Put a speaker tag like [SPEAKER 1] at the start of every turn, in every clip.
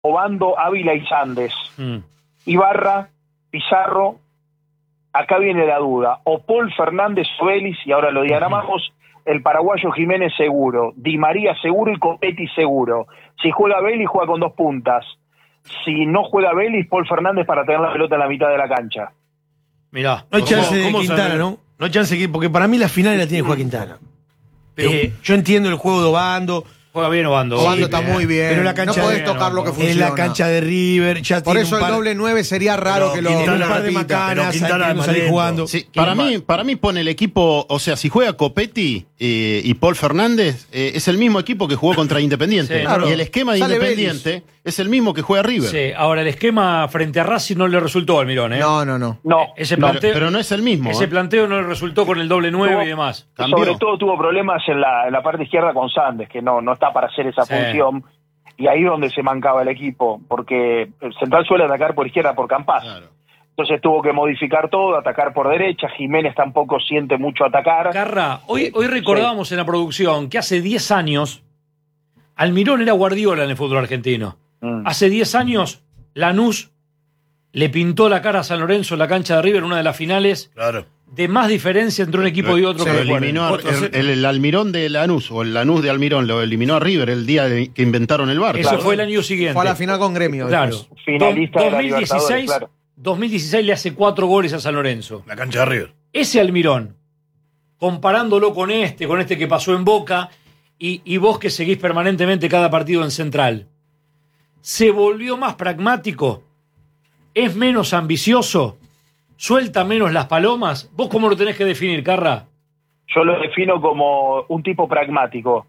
[SPEAKER 1] Obando, Ávila y Sandes. Ibarra, Pizarro, acá viene la duda. O Paul Fernández o Vélez, y ahora lo diagramamos, el paraguayo Jiménez seguro, Di María seguro y Copetti seguro. Si juega Vélez, juega con 2 puntas. Si no juega Vélez, Paul Fernández para tener la pelota en la mitad de la cancha.
[SPEAKER 2] Mirá, no hay chance de Quintana, ¿no? No hay chance porque para mí la final la tiene Juan Quintana. Yo entiendo el juego de Obando.
[SPEAKER 3] Juega bien Obando.
[SPEAKER 4] Obando está muy bien.
[SPEAKER 2] Pero la cancha
[SPEAKER 4] no podés tocar lo que funciona.
[SPEAKER 2] En la cancha de River. Ya
[SPEAKER 4] por eso el doble 9 sería raro que lo
[SPEAKER 2] tiene un par de macanas, no salir jugando.
[SPEAKER 5] Sí, para mí pone el equipo, o sea, si juega Copetti y Paul Fernández, es el mismo equipo que jugó contra Independiente.
[SPEAKER 3] Sí, claro.
[SPEAKER 5] Y el esquema de Independiente es el mismo que juega River.
[SPEAKER 3] Sí, ahora el esquema frente a Racing no le resultó al Almirón, ¿eh?
[SPEAKER 4] No.
[SPEAKER 3] Ese planteo,
[SPEAKER 5] pero no es el mismo.
[SPEAKER 3] Ese planteo no le resultó con el doble 9 y demás.
[SPEAKER 1] Sobre todo tuvo problemas en la parte izquierda con Sandes, que no está para hacer esa función. Y ahí es donde se mancaba el equipo, porque el central suele atacar por izquierda por Campás. Claro. Entonces tuvo que modificar todo, atacar por derecha. Jiménez tampoco siente mucho atacar.
[SPEAKER 3] Carra, hoy recordábamos en la producción que hace 10 años Almirón era Guardiola en el fútbol argentino. Hace 10 años Lanús le pintó la cara a San Lorenzo en la cancha de River, una de las finales de más diferencia entre un equipo y otro.
[SPEAKER 5] Se eliminó el Almirón de Lanús, o el Lanús de Almirón, lo eliminó a River el día que inventaron el VAR.
[SPEAKER 3] Eso fue el año siguiente.
[SPEAKER 4] Fue a la final con Gremio.
[SPEAKER 3] Claro.
[SPEAKER 1] Finalista de la Libertadores, claro.
[SPEAKER 3] 2016 le hace 4 goles a San Lorenzo.
[SPEAKER 2] La cancha de River.
[SPEAKER 3] Ese Almirón, comparándolo con este que pasó en Boca, y vos que seguís permanentemente cada partido en Central, ¿se volvió más pragmático? ¿Es menos ambicioso? ¿Suelta menos las palomas? ¿Vos cómo lo tenés que definir, Carra?
[SPEAKER 1] Yo lo defino como un tipo pragmático.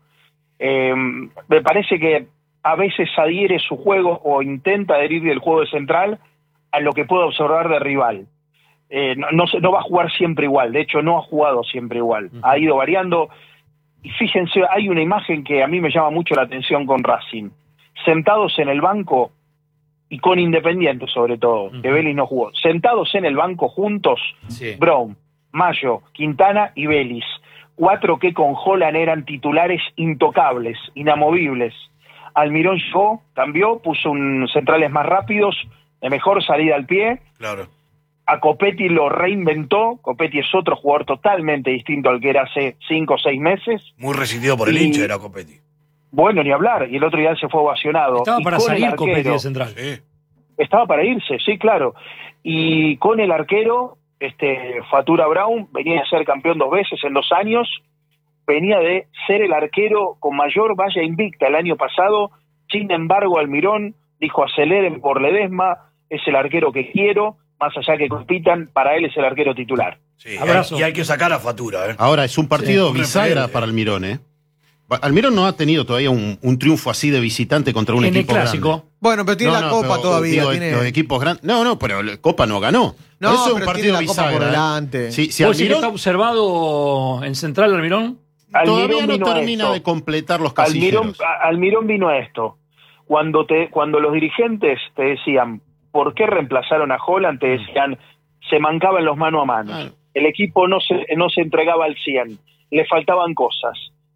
[SPEAKER 1] Me parece que a veces adhiere su juego o intenta adherir del juego de Central a lo que puede observar de rival. No va a jugar siempre igual, de hecho no ha jugado siempre igual. Ha ido variando. Y fíjense, hay una imagen que a mí me llama mucho la atención con Racing. Sentados en el banco, y con Independiente sobre todo, que Vélez no jugó, sentados en el banco juntos, Brown, Mayo, Quintana y Vélez. 4 que con Holland eran titulares intocables, inamovibles. Almirón llegó, cambió, puso centrales más rápidos, de mejor salida al pie.
[SPEAKER 2] Claro.
[SPEAKER 1] A Copetti lo reinventó. Copetti es otro jugador totalmente distinto al que era hace 5 o 6 meses.
[SPEAKER 2] Muy resistido por el hincha era Copetti.
[SPEAKER 1] Bueno, ni hablar, y el otro día se fue ovacionado.
[SPEAKER 3] Estaba para salir Copetti de central.
[SPEAKER 2] Sí.
[SPEAKER 1] Estaba para irse, sí, claro. Y con el arquero, Fatura Brown, venía a ser campeón 2 veces en 2 años, venía de ser el arquero con mayor valla invicta el año pasado. Sin embargo, Almirón dijo: aceleren por Ledesma, es el arquero que quiero, más allá que compitan, para él es el arquero titular.
[SPEAKER 2] Sí, y hay que sacar a Fatura.
[SPEAKER 5] Ahora, es un partido bisagra para Almirón, Almirón no ha tenido todavía un triunfo así de visitante contra un equipo
[SPEAKER 3] clásico
[SPEAKER 5] grande.
[SPEAKER 4] Bueno, pero tiene la Copa todavía.
[SPEAKER 5] Los equipos grandes. No, pero la Copa no ganó.
[SPEAKER 4] No,
[SPEAKER 5] eso es un
[SPEAKER 4] pero
[SPEAKER 5] partido
[SPEAKER 4] tiene la Copa
[SPEAKER 5] bisagra.
[SPEAKER 4] por delante.
[SPEAKER 5] Si
[SPEAKER 3] ¿Vos decís que
[SPEAKER 5] Almirón
[SPEAKER 3] está observado en central Almirón?
[SPEAKER 5] todavía no termina de completar los casilleros.
[SPEAKER 1] Almirón vino a esto. Cuando los dirigentes te decían ¿por qué reemplazaron a Holland? Te decían, se mancaban los mano a mano. El equipo no se entregaba al 100. Le faltaban cosas.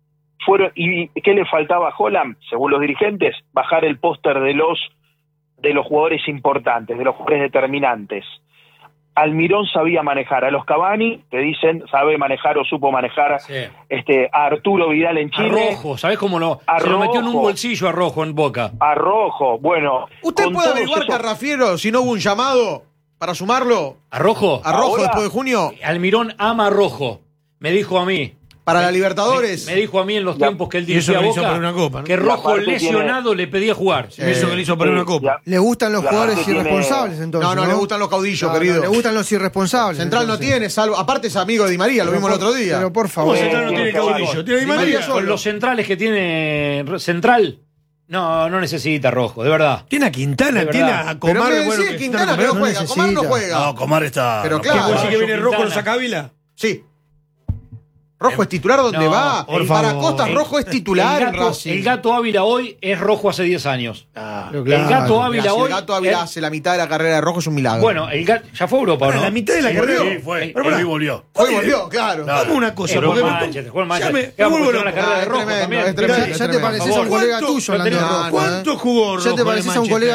[SPEAKER 1] ¿Y qué le faltaba a Holland? Según los dirigentes, bajar el póster de los jugadores importantes, de los jugadores determinantes. Almirón sabía manejar a los Cavani, te dicen, sabe manejar o supo manejar a Arturo Vidal en Chile.
[SPEAKER 3] A Rojo, ¿sabés cómo se lo metió en un bolsillo a Rojo en Boca?
[SPEAKER 1] A Rojo, bueno.
[SPEAKER 4] ¿Usted puede averiguar, Carrafiero, si no hubo un llamado para sumarlo?
[SPEAKER 3] ¿A Rojo?
[SPEAKER 4] ¿A Rojo después de junio?
[SPEAKER 3] Almirón ama a Rojo, me dijo a mí.
[SPEAKER 4] Para la Libertadores.
[SPEAKER 3] Me dijo a mí en los tiempos que él dirigía a Boca
[SPEAKER 2] una copa, ¿no?
[SPEAKER 3] que Rojo lesionado le pedía jugar.
[SPEAKER 2] Eso que le hizo para una copa.
[SPEAKER 6] Le gustan los jugadores irresponsables, entonces.
[SPEAKER 4] No, le gustan los caudillos, querido.
[SPEAKER 6] Le gustan los irresponsables.
[SPEAKER 4] Central
[SPEAKER 6] entonces.
[SPEAKER 4] no tiene, salvo. Aparte es amigo de Di María, lo vimos el otro día.
[SPEAKER 6] Pero por favor.
[SPEAKER 2] Central no tiene caudillo. Tiene Di María.
[SPEAKER 3] Con los centrales que tiene Central. No necesita Rojo, de verdad.
[SPEAKER 2] Tiene a Quintana, tiene a Comar.
[SPEAKER 4] Pero me decía Quintana que no juega. Comar no juega.
[SPEAKER 2] No, Comar está.
[SPEAKER 4] Pero
[SPEAKER 2] claro.
[SPEAKER 4] ¿Qué
[SPEAKER 2] ¿Vos decís que viene Rojo, lo saca Ávila?
[SPEAKER 4] Sí. Rojo es titular donde
[SPEAKER 3] No,
[SPEAKER 4] va.
[SPEAKER 2] por
[SPEAKER 4] Para
[SPEAKER 2] favor.
[SPEAKER 4] Costas, Rojo es titular en
[SPEAKER 3] el gato,
[SPEAKER 4] Racing.
[SPEAKER 3] el Gato Ávila hoy es Rojo hace 10 años.
[SPEAKER 2] Claro.
[SPEAKER 3] El Gato Ávila
[SPEAKER 4] Mira, si
[SPEAKER 3] hoy.
[SPEAKER 4] el Gato Ávila hace la mitad de la carrera de Rojo es un milagro.
[SPEAKER 3] Bueno, el Gato ya fue a Europa,
[SPEAKER 2] Bueno,
[SPEAKER 3] ¿no?
[SPEAKER 2] la mitad de la carrera.
[SPEAKER 7] Sí, fue.
[SPEAKER 2] Pero pará.
[SPEAKER 7] Hoy volvió.
[SPEAKER 4] Hoy volvió, claro.
[SPEAKER 2] Vamos una cosa,
[SPEAKER 3] Jugó
[SPEAKER 2] porque
[SPEAKER 3] en Manchester, jugó en Manchester.
[SPEAKER 2] ya me
[SPEAKER 3] Vamos a
[SPEAKER 2] vuelvo
[SPEAKER 3] cuestionar la
[SPEAKER 2] loco.
[SPEAKER 3] carrera de
[SPEAKER 4] Es
[SPEAKER 3] Rojo
[SPEAKER 4] tremendo,
[SPEAKER 3] también.
[SPEAKER 4] es tremendo.
[SPEAKER 6] Ya te pareces a un
[SPEAKER 3] favor.
[SPEAKER 6] colega tuyo hablando de
[SPEAKER 3] lo tenés-
[SPEAKER 6] Rojo.
[SPEAKER 2] ¿Cuánto jugó Rojo
[SPEAKER 6] Ya te
[SPEAKER 2] en
[SPEAKER 6] pareces a un
[SPEAKER 2] Manchester?
[SPEAKER 6] colega